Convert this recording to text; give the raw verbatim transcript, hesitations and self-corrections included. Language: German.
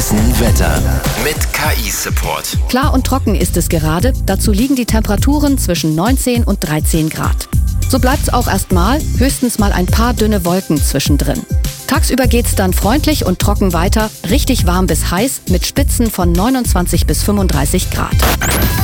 Hessen Wetter mit K I-Support. Klar und trocken ist es gerade. Dazu liegen die Temperaturen zwischen neunzehn und dreizehn Grad. So bleibt's auch erstmal, höchstens mal ein paar dünne Wolken zwischendrin. Tagsüber geht's dann freundlich und trocken weiter, richtig warm bis heiß mit Spitzen von neunundzwanzig bis fünfunddreißig Grad.